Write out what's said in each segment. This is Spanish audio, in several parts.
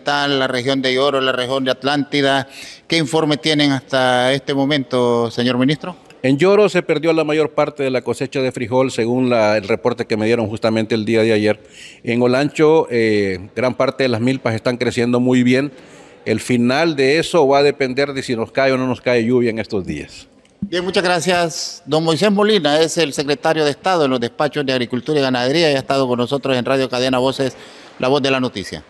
está la región de Lloro, la región de Atlántida. ¿Qué informe tienen hasta este momento, señor ministro? En Lloro se perdió la mayor parte de la cosecha de frijol, según el reporte que me dieron justamente el día de ayer. En Olancho, gran parte de las milpas están creciendo muy bien. El final de eso va a depender de si nos cae o no nos cae lluvia en estos días. Bien, muchas gracias. Don Moisés Molina es el secretario de Estado en los despachos de Agricultura y Ganadería y ha estado con nosotros en Radio Cadena Voces, la voz de la noticia.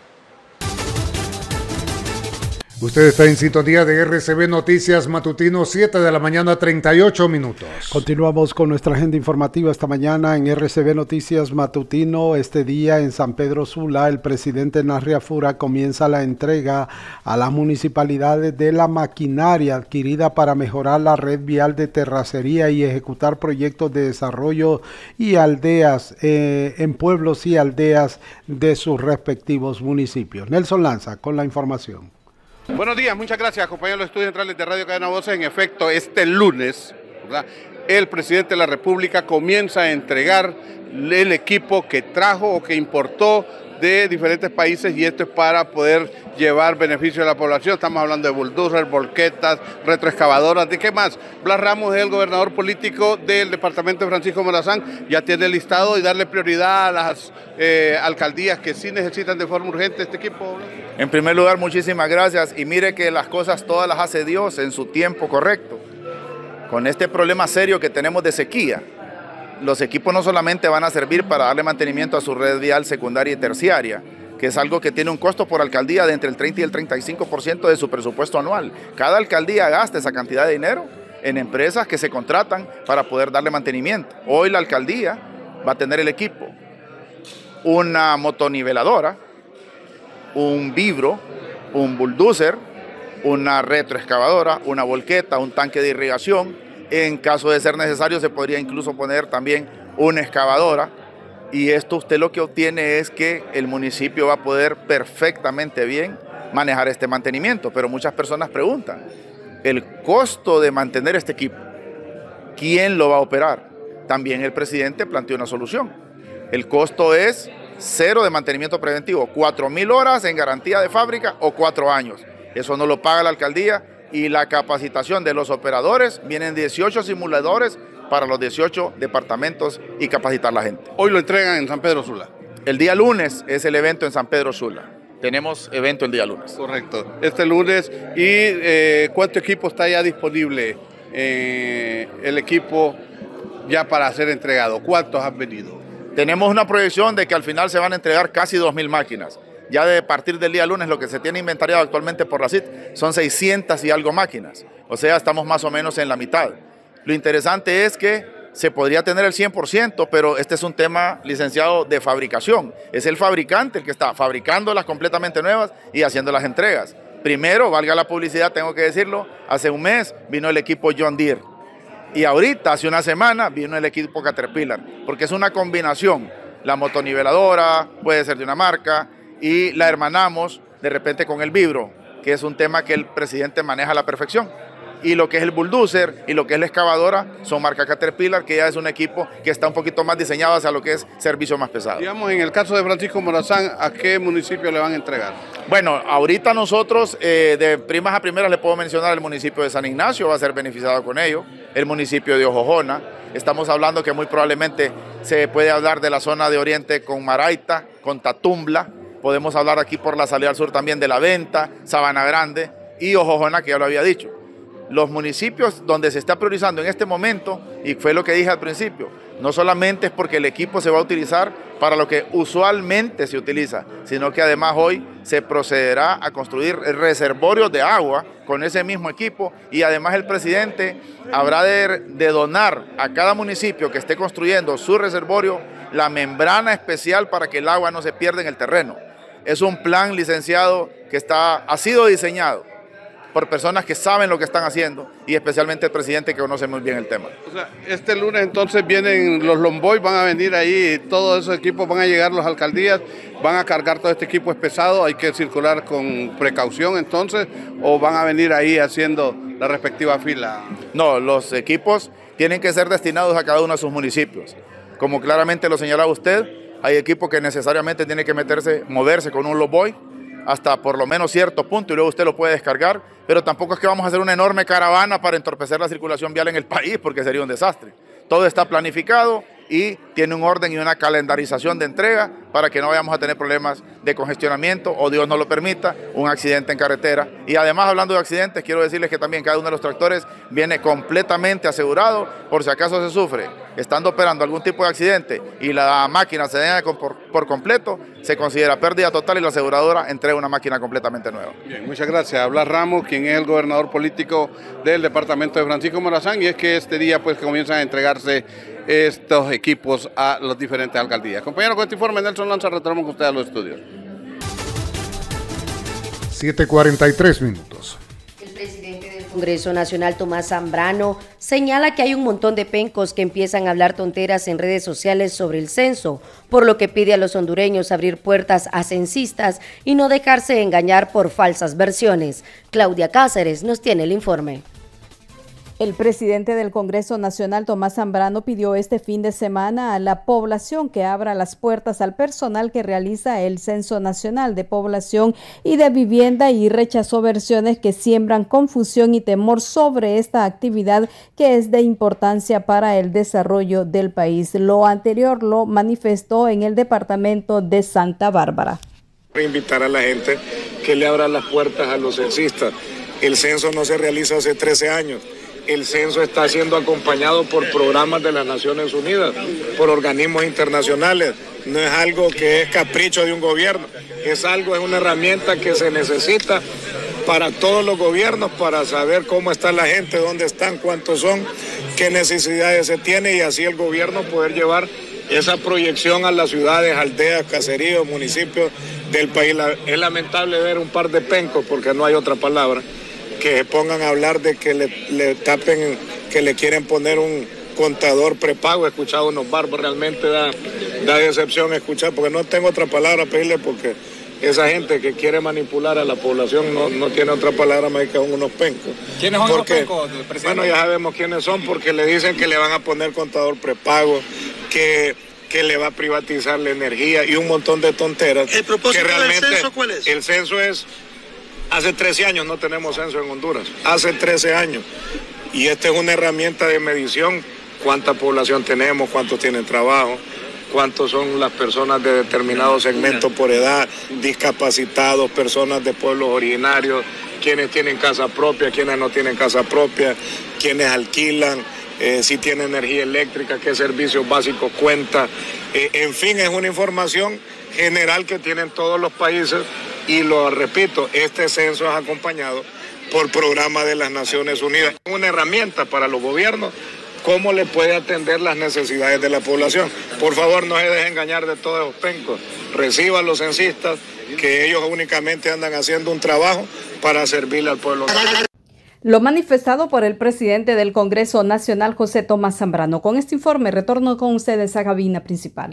Usted está en sintonía de RCB Noticias Matutino, 7 de la mañana, 38 minutos. Continuamos con nuestra agenda informativa esta mañana en RCB Noticias Matutino. Este día en San Pedro Sula, el presidente Narria Fura comienza la entrega a las municipalidades de la maquinaria adquirida para mejorar la red vial de terracería y ejecutar proyectos de desarrollo y aldeas en pueblos y aldeas de sus respectivos municipios. Nelson Lanza con la información. Buenos días, muchas gracias, compañeros de los estudios centrales de Radio Cadena Voces. En efecto, este lunes, ¿verdad?, el presidente de la República comienza a entregar el equipo que trajo o que importó de diferentes países, y esto es para poder llevar beneficio a la población. Estamos hablando de bulldozer, volquetas, retroexcavadoras. ¿De qué más? Blas Ramos es el gobernador político del departamento de Francisco Morazán, ya tiene el listado y darle prioridad a las alcaldías que sí necesitan de forma urgente este equipo. En primer lugar, muchísimas gracias, y mire que las cosas todas las hace Dios en su tiempo correcto. Con este problema serio que tenemos de sequía, los equipos no solamente van a servir para darle mantenimiento a su red vial secundaria y terciaria, que es algo que tiene un costo por alcaldía de entre el 30 y el 35% de su presupuesto anual. Cada alcaldía gasta esa cantidad de dinero en empresas que se contratan para poder darle mantenimiento. Hoy la alcaldía va a tener el equipo, una motoniveladora, un vibro, un bulldozer, una retroexcavadora, una volqueta, un tanque de irrigación. En caso de ser necesario se podría incluso poner también una excavadora, y esto usted lo que obtiene es que el municipio va a poder perfectamente bien manejar este mantenimiento. Pero muchas personas preguntan, el costo de mantener este equipo, ¿quién lo va a operar? También el presidente planteó una solución. El costo es cero de mantenimiento preventivo, 4.000 horas en garantía de fábrica o 4 años. Eso no lo paga la alcaldía, y la capacitación de los operadores, vienen 18 simuladores para los 18 departamentos y capacitar a la gente. Hoy lo entregan en San Pedro Sula. El día lunes es el evento en San Pedro Sula. Tenemos evento el día lunes. Correcto, este lunes. ¿Y cuánto equipo está ya disponible? El equipo ya para ser entregado. ¿Cuántos han venido? Tenemos una proyección de que al final se van a entregar casi 2.000 máquinas. Ya de partir del día lunes lo que se tiene inventariado actualmente por la CIT son 600 y algo máquinas. O sea, estamos más o menos en la mitad. Lo interesante es que se podría tener el 100%, pero este es un tema, licenciado, de fabricación. Es el fabricante el que está fabricándolas completamente nuevas y haciendo las entregas. Primero, valga la publicidad, tengo que decirlo, hace un mes vino el equipo John Deere. Y ahorita, hace una semana, vino el equipo Caterpillar, porque es una combinación. La motoniveladora puede ser de una marca, y la hermanamos de repente con el vibro, que es un tema que el presidente maneja a la perfección. Y lo que es el bulldozer y lo que es la excavadora son marca Caterpillar, que ya es un equipo que está un poquito más diseñado hacia lo que es servicio más pesado. Digamos, en el caso de Francisco Morazán, ¿a qué municipio le van a entregar? Bueno, ahorita nosotros de primas a primeras le puedo mencionar el municipio de San Ignacio, va a ser beneficiado con ello, el municipio de Ojojona. Estamos hablando que muy probablemente se puede hablar de la zona de Oriente con Maraita, con Tatumbla. Podemos hablar aquí por la salida al sur también de La Venta, Sabana Grande y Ojojona, que ya lo había dicho. Los municipios donde se está priorizando en este momento, y fue lo que dije al principio, no solamente es porque el equipo se va a utilizar para lo que usualmente se utiliza, sino que además hoy se procederá a construir reservorios de agua con ese mismo equipo, y además el presidente habrá de donar a cada municipio que esté construyendo su reservorio la membrana especial para que el agua no se pierda en el terreno. Es un plan, licenciado, que ha sido diseñado por personas que saben lo que están haciendo, y especialmente el presidente, que conoce muy bien el tema. O sea, este lunes entonces vienen los Lomboy, van a venir ahí, todos esos equipos van a llegar, las alcaldías van a cargar todo este equipo, es pesado, hay que circular con precaución entonces, o van a venir ahí haciendo la respectiva fila. No, los equipos tienen que ser destinados a cada uno de sus municipios. Como claramente lo señalaba usted, hay equipos que necesariamente tienen que moverse con un Lomboy, hasta por lo menos cierto punto y luego usted lo puede descargar, pero tampoco es que vamos a hacer una enorme caravana para entorpecer la circulación vial en el país porque sería un desastre. Todo está planificado y tiene un orden y una calendarización de entrega para que no vayamos a tener problemas de congestionamiento o, Dios no lo permita, un accidente en carretera. Y además, hablando de accidentes, quiero decirles que también cada uno de los tractores viene completamente asegurado por si acaso se sufre, estando operando algún tipo de accidente y la máquina se daña por completo, se considera pérdida total y la aseguradora entrega una máquina completamente nueva. Bien, muchas gracias. Habla Ramos, quien es el gobernador político del departamento de Francisco Morazán, y es que este día pues comienzan a entregarse estos equipos a las diferentes alcaldías. Compañero, con este informe, Nelson Lanza, retornamos con usted a los estudios. 7:43 minutos. El presidente del Congreso Nacional, Tomás Zambrano, señala que hay un montón de pencos que empiezan a hablar tonteras en redes sociales sobre el censo, por lo que pide a los hondureños abrir puertas a censistas y no dejarse engañar por falsas versiones. Claudia Cáceres nos tiene el informe. El presidente del Congreso Nacional, Tomás Zambrano, pidió este fin de semana a la población que abra las puertas al personal que realiza el Censo Nacional de Población y de Vivienda y rechazó versiones que siembran confusión y temor sobre esta actividad que es de importancia para el desarrollo del país. Lo anterior lo manifestó en el departamento de Santa Bárbara. Invitar a la gente que le abra las puertas a los censistas. El censo no se realiza hace 13 años. El censo está siendo acompañado por programas de las Naciones Unidas, por organismos internacionales. No es algo que es capricho de un gobierno, es una herramienta que se necesita para todos los gobiernos, para saber cómo está la gente, dónde están, cuántos son, qué necesidades se tiene y así el gobierno poder llevar esa proyección a las ciudades, aldeas, caseríos, municipios del país. Es lamentable ver un par de pencos, porque no hay otra palabra, que se pongan a hablar de que le tapen, que le quieren poner un contador prepago. He escuchado unos barbos, realmente da decepción escuchar, porque no tengo otra palabra para pedirle, porque esa gente que quiere manipular a la población no tiene otra palabra más que unos pencos. ¿Quiénes son los pencos, presidente? Bueno, ya sabemos quiénes son, porque le dicen que le van a poner contador prepago, que le va a privatizar la energía y un montón de tonteras. ¿El propósito del censo cuál es? El censo es... Hace 13 años no tenemos censo en Honduras, hace 13 años. Y esta es una herramienta de medición, cuánta población tenemos, cuántos tienen trabajo, cuántos son las personas de determinados segmentos por edad, discapacitados, personas de pueblos originarios, quienes tienen casa propia, quienes no tienen casa propia, quienes alquilan, si tienen energía eléctrica, qué servicios básicos cuenta. En fin, es una información general que tienen todos los países. Y lo repito, este censo es acompañado por programas de las Naciones Unidas. Es una herramienta para los gobiernos, cómo le puede atender las necesidades de la población. Por favor, no se deje engañar de todos esos pencos. Reciban los censistas, que ellos únicamente andan haciendo un trabajo para servirle al pueblo. Lo manifestado por el presidente del Congreso Nacional, José Tomás Zambrano. Con este informe, retorno con ustedes a cabina principal.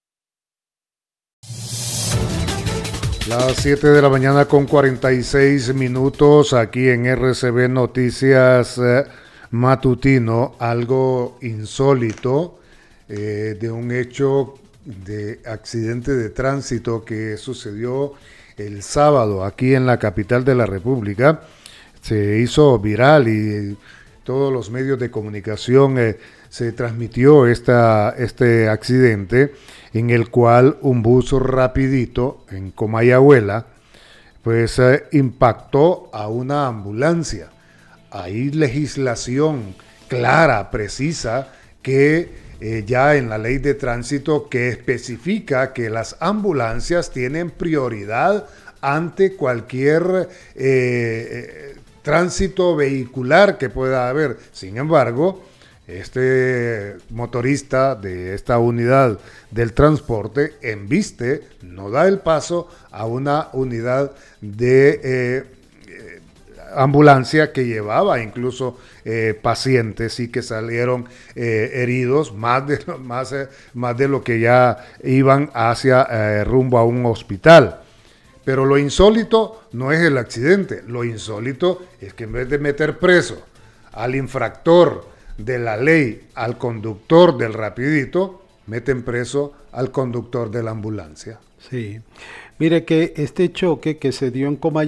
Las 7 de la mañana con 46 minutos aquí en RCB Noticias Matutino. Algo insólito de un hecho de accidente de tránsito que sucedió el sábado aquí en la capital de la República. Se hizo viral y todos los medios de comunicación se transmitió este accidente en el cual un bus rapidito en Comayagüela pues impactó a una ambulancia. Hay legislación clara, precisa, que ya en la ley de tránsito que especifica que las ambulancias tienen prioridad ante cualquier tránsito vehicular que pueda haber. Sin embargo, este motorista de esta unidad del transporte embiste, no da el paso a una unidad de ambulancia que llevaba incluso pacientes y que salieron heridos, más de lo que ya iban hacia rumbo a un hospital. Pero lo insólito no es el accidente, lo insólito es que en vez de meter preso al infractor de la ley, al conductor del rapidito, meten preso al conductor de la ambulancia. Sí. Mire que este choque que se dio en Comayagua